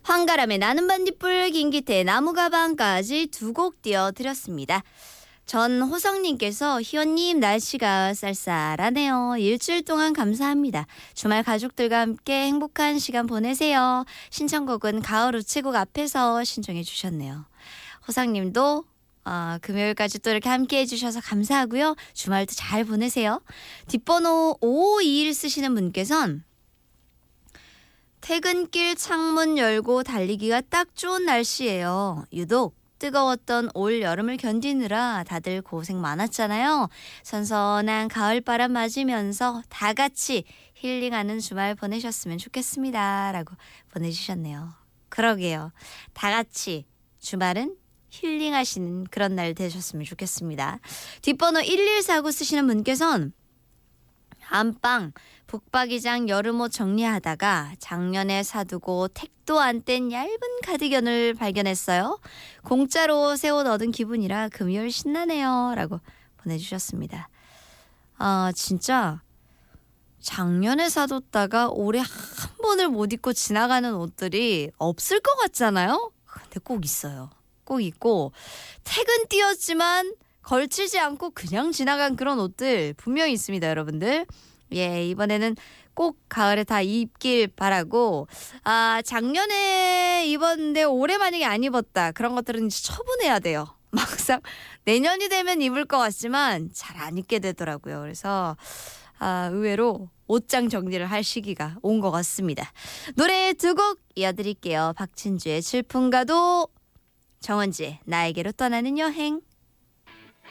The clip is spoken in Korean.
황가람의 나는 반딧불, 김기태의 나무가방까지 두 곡 띄워드렸습니다. 전호성님께서 희원님 날씨가 쌀쌀하네요. 일주일 동안 감사합니다. 주말 가족들과 함께 행복한 시간 보내세요. 신청곡은 가을 우체국 앞에서 신청해 주셨네요. 호성님도 금요일까지 또 이렇게 함께 해주셔서 감사하고요. 주말도 잘 보내세요. 뒷번호 5521 쓰시는 분께서는 퇴근길 창문 열고 달리기가 딱 좋은 날씨예요. 유독 뜨거웠던 올 여름을 견디느라 다들 고생 많았잖아요. 선선한 가을바람 맞으면서 다 같이 힐링하는 주말 보내셨으면 좋겠습니다. 라고 보내주셨네요. 그러게요. 다 같이 주말은 힐링하시는 그런 날 되셨으면 좋겠습니다. 뒷번호 1149 쓰시는 분께서는 안방 북박이장 여름옷 정리하다가 작년에 사두고 택도 안 뗀 얇은 가디건을 발견했어요. 공짜로 새 옷 얻은 기분이라 금요일 신나네요. 라고 보내주셨습니다. 진짜 작년에 사뒀다가 올해 한 번을 못 입고 지나가는 옷들이 없을 것 같잖아요. 근데 꼭 있어요. 꼭 있고 택은 띄었지만 걸치지 않고 그냥 지나간 그런 옷들 분명히 있습니다, 여러분들. 예, 이번에는 꼭 가을에 다 입길 바라고, 작년에 입었는데 올해 만약에 안 입었다. 그런 것들은 이제 처분해야 돼요. 막상 내년이 되면 입을 것 같지만 잘 안 입게 되더라고요. 그래서 의외로 옷장 정리를 할 시기가 온 것 같습니다. 노래 두 곡 이어드릴게요. 박진주의 질풍가도, 정은지의 나에게로 떠나는 여행.